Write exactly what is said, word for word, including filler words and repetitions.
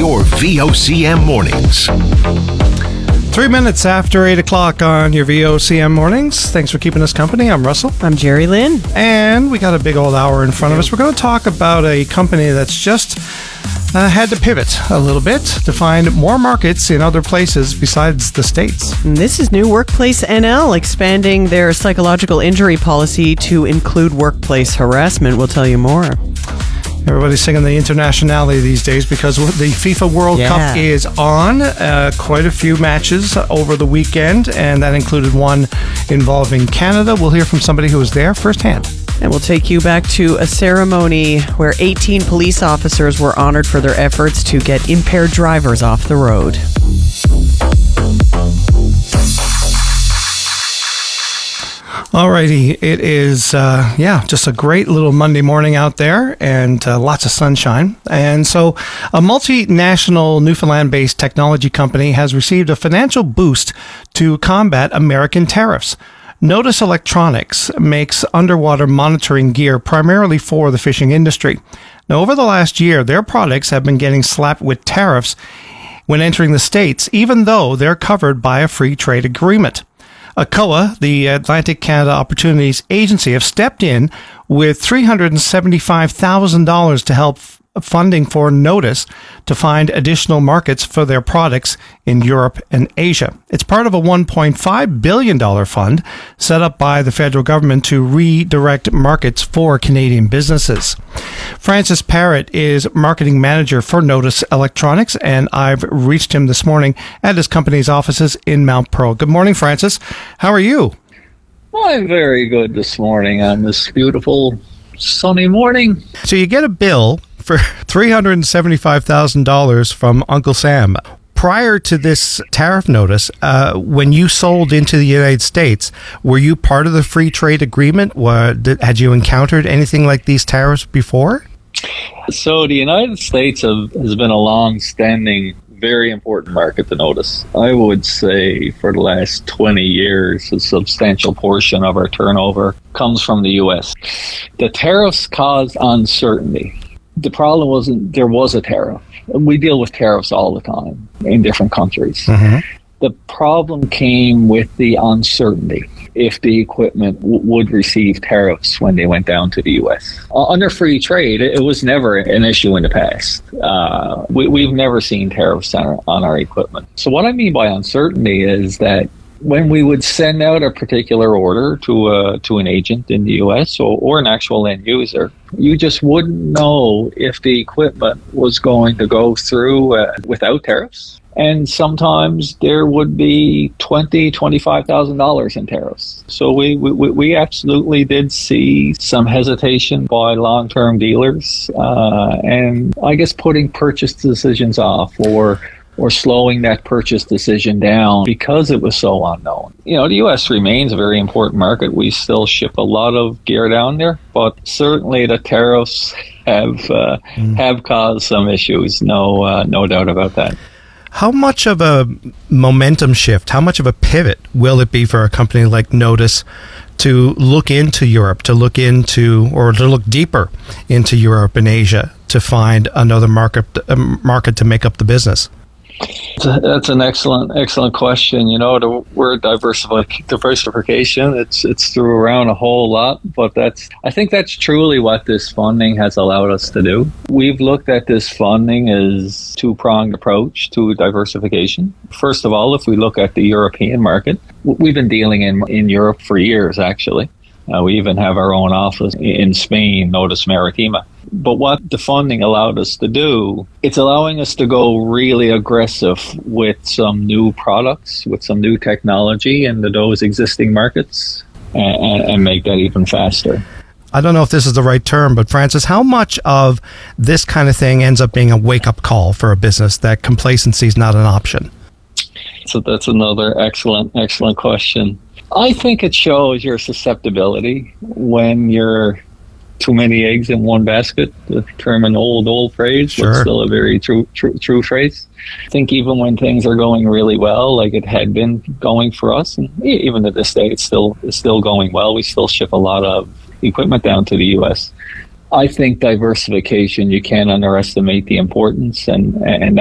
your V O C M mornings. Three minutes after eight o'clock on your V O C M mornings. Thanks for keeping us company. I'm Russell. I'm Jerry Lynn. And we got a big old hour in front of us. We're going to talk about a company that's just uh, had to pivot a little bit to find more markets in other places besides the States. And this is New Workplace N L, expanding their psychological injury policy to include workplace harassment. We'll tell you more. Everybody's singing the internationality these days because the FIFA World Yeah. Cup is on. Uh, quite a few matches over the weekend, and that included one involving Canada. We'll hear from somebody who was there firsthand. And we'll take you back to a ceremony where eighteen police officers were honored for their efforts to get impaired drivers off the road. Alrighty, it is, uh, yeah, just a great little Monday morning out there and uh, lots of sunshine. And so a multinational Newfoundland-based technology company has received a financial boost to combat American tariffs. Notice Electronics makes underwater monitoring gear primarily for the fishing industry. Now, over the last year, their products have been getting slapped with tariffs when entering the States, even though they're covered by a free trade agreement. A C O A, the Atlantic Canada Opportunities Agency, have stepped in with three hundred seventy-five thousand dollars to help f- funding for Notice to find additional markets for their products in Europe and Asia. It's part of a one point five billion dollars fund set up by the federal government to redirect markets for Canadian businesses. Francis Parrott is marketing manager for Notice Electronics, and I've reached him this morning at his company's offices in Mount Pearl. Good morning, Francis. How are you? I'm very good this morning on this beautiful sunny morning. So you get a bill for three hundred seventy-five thousand dollars from Uncle Sam. Prior to this tariff notice, uh, when you sold into the United States, were you part of the free trade agreement? Were, did, had you encountered anything like these tariffs before? So the United States have, has been a long-standing, very important market to Notice. I would say for the last twenty years, a substantial portion of our turnover comes from the U S. The tariffs caused uncertainty. The problem wasn't there was a tariff. We deal with tariffs all the time in different countries. Mm-hmm. The problem came with the uncertainty if the equipment w- would receive tariffs when they went down to the U S. Uh, under free trade, it, it was never an issue in the past. Uh, we, we've never seen tariffs on our, on our equipment. So what I mean by uncertainty is that when we would send out a particular order to a, to an agent in the U S or, or an actual end user, you just wouldn't know if the equipment was going to go through uh, without tariffs. And sometimes there would be twenty thousand dollars, twenty-five thousand dollars in tariffs. So we, we, we absolutely did see some hesitation by long-term dealers uh, and I guess putting purchase decisions off or or slowing that purchase decision down because it was so unknown. You know, the U S remains a very important market. We still ship a lot of gear down there, but certainly the tariffs have uh, mm. have caused some issues. No, uh, no doubt about that. How much of a momentum shift, how much of a pivot will it be for a company like Notice to look into Europe, to look into, or to look deeper into Europe and Asia to find another market, uh, market to make up the business? That's an excellent, excellent question. You know, the word diversific- diversification, it's it's threw around a whole lot, but that's I think that's truly what this funding has allowed us to do. We've looked at this funding as two-pronged approach to diversification. First of all, if we look at the European market, we've been dealing in, in Europe for years, actually. Uh, we even have our own office in Spain, Notice Maritima. But what the funding allowed us to do, it's allowing us to go really aggressive with some new products, with some new technology into those existing markets and, and make that even faster. I don't know if this is the right term, but Francis, how much of this kind of thing ends up being a wake-up call for a business that complacency is not an option? So that's another excellent, excellent question. I think it shows your susceptibility when you're too many eggs in one basket, to term an old, old phrase, sure. but still a very true, true, true phrase. I think even when things are going really well, like it had been going for us, and even to this day, it's still, it's still going well. We still ship a lot of equipment down to the U S. I think diversification, you can't underestimate the importance, and, and